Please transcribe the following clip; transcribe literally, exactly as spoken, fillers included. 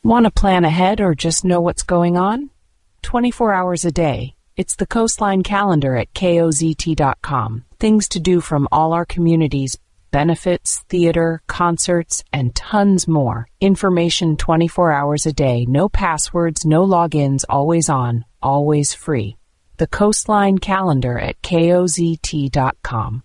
Want to plan ahead or just know what's going on? twenty-four hours a day. It's the Coastline Calendar at K O Z T dot com. Things to do from all our communities, benefits, theater, concerts, and tons more. Information twenty-four hours a day. No passwords, no logins, always on, always free. The Coastline Calendar at K O Z T dot com.